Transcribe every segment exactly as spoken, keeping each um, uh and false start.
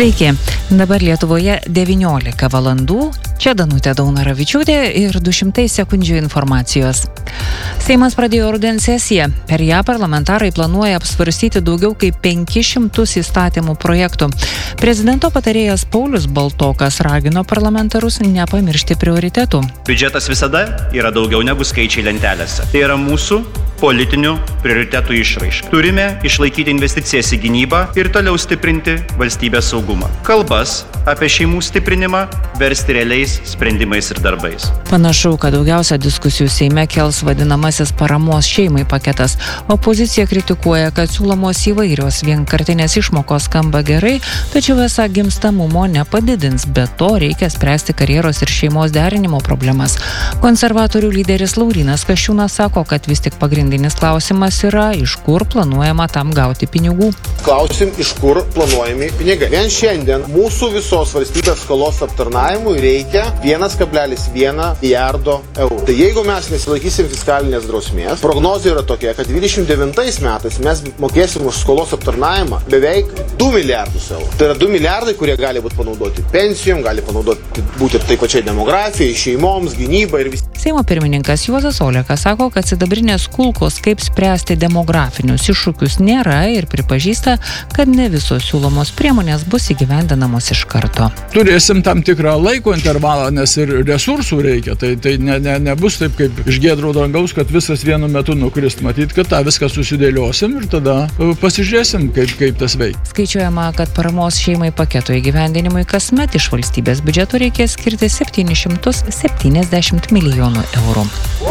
Sveiki, dabar Lietuvoje devyniolika valandų, čia Danutė Daunaravičiūtė ir du šimtai sekundžių informacijos. Seimas pradėjo rudens sesiją, per ją parlamentarai planuoja apsvarstyti daugiau kaip penkis šimtus įstatymų projektų. Prezidento patarėjas Paulius Baltokas ragino parlamentarus nepamiršti prioritetų. Biudžetas visada yra daugiau negu skaičiai lentelėse. Tai yra mūsų politinių prioritetų išraiška. Turime išlaikyti investicijas į gynybą ir toliau stiprinti valstybės saugumą. Kalbas apie šeimų stiprinimą versti realiais sprendimais ir darbais. Panašu, kad daugiausia diskusijų Seime kels vadinamasis paramos šeimai paketas. Opozicija kritikuoja, kad siūlomos įvairios vienkartinės išmokos skamba gerai, tačiau esą gimstamumo nepadidins, be to reikia spręsti karjeros ir šeimos derinimo problemas. Konservatorių lyderis Laurynas Kasčiūnas sako, kad vis tik pagrindinis klausimas yra, iš kur planuojama tam gauti pinigų. Klausim, iš kur planuojami pinigai. Vien šiandien mūsų visos valstybės skolos aptarnavimui reikia vienas kablelis vienas milijardo eurų. Tai jeigu mes nesilaikysim fiskalinės drausmės, prognozija yra tokia, kad dvidešimt devintais metais mes mokėsim už skolos aptarnavimą beveik du milijardus eurų. Tai yra du milijardai, kurie gali būti panaudoti pensijom, gali panaudoti būti taip pačiai demografijai, šeimoms, gynybai ir vis. Seimo pirmininkas Juozas Olekas sako, kad sidabrinės kulkos, kaip spręsti demografinius iššūkius, nėra ir pripažįsta, kad ne visos siūlomos priemonės bus įgyvendinamos iš karto. Turėsim tam tikrą laiko intervalą, nes ir resursų reikia. Tai, tai ne, ne, nebus taip kaip iš giedro dangaus, kad viskas vienu metu nukrist. Matyt, kad tą viską susidėliosim ir tada pasižiūrėsim, kaip, kaip tas veikia. Skaičiuojama, kad paramos šeimai paketo įgyvendinimui kasmet iš valstybės biudžeto reikės skirti septynis šimtus septyniasdešimt milijonų eurų.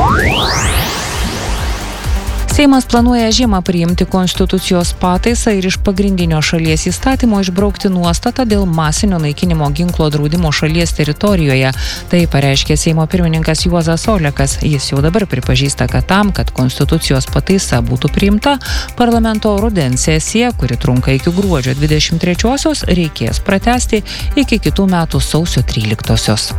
Seimas planuoja žiemą priimti konstitucijos pataisą ir iš pagrindinio šalies įstatymo išbraukti nuostatą dėl masinio naikinimo ginklo draudimo šalies teritorijoje. Tai pareiškė Seimo pirmininkas Juozas Olekas. Jis jau dabar pripažįsta, kad tam, kad konstitucijos pataisa būtų priimta, parlamento rudens sesija, kuri trunka iki gruodžio dvidešimt trečiosios, reikės pratęsti iki kitų metų sausio tryliktosios.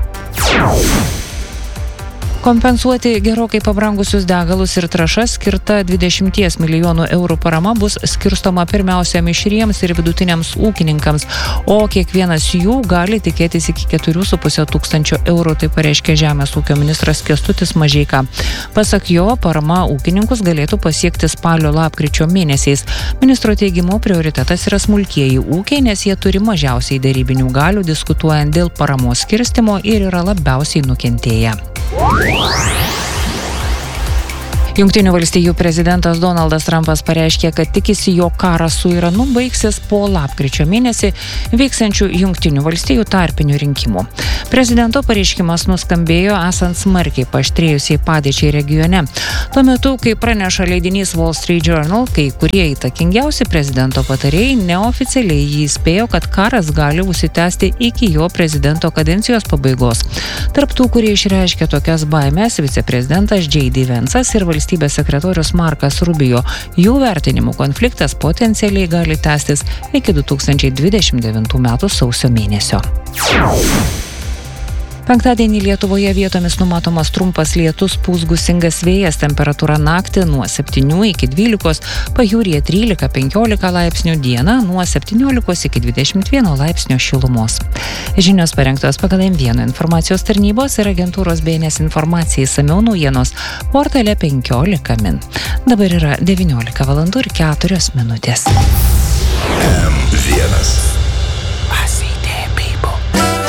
Kompensuoti gerokai pabrangusius degalus ir trąšas skirta dvidešimt milijonų eurų parama bus skirstoma pirmiausia mišriems ir vidutiniams ūkininkams, o kiekvienas jų gali tikėtis iki keturių su puse tūkstančio eurų, tai pareiškė Žemės ūkio ministras Kęstutis Mažeika. Pasak jo, parama ūkininkus galėtų pasiekti spalio-lapkričio mėnesiais. Ministro teigimu, prioritetas yra smulkieji ūkiai, nes jie turi mažiausiai derybinių galių diskutuojant dėl paramos skirstimo ir yra labiausiai nukentėję. Jungtinių valstijų prezidentas Donaldas Trumpas pareiškė, kad tikisi, jog karas su Iranu baigsis po lapkričio mėnesį vyksiančių Jungtinių valstijų tarpinių rinkimų. Prezidento pareiškimas nuskambėjo esant smarkiai paaštrėjusiai padėčiai regione. Tuo metu, kai praneša leidinys Wall Street Journal, kai kurie įtakingiausi prezidento patarėjai neoficialiai jį įspėjo, kad karas gali užsitęsti iki jo prezidento kadencijos pabaigos. Tarp tų, kurie išreiškė tokias baimes, viceprezidentas J D Vance'as ir valstybės sekretorius Markas Rubio. Jų vertinimų konfliktas potencialiai gali tęstis iki du tūkstančiai dvidešimt devintų metų sausio mėnesio. Penktadienį Lietuvoje vietomis numatomas trumpas lietus, pūs gūsingas vėjas, temperatūra naktį nuo septynių iki dvylikos, pajūryje trylika penkiolika laipsnių, dieną nuo septyniolikos iki dvidešimt vieno laipsnio šilumos. Žinios parengtos pagal M vienas informacijos tarnybos ir agentūros B N S informacijai išsamiau naujienos portale penkiolika min. Dabar yra devyniolika valandų ir keturios minutės.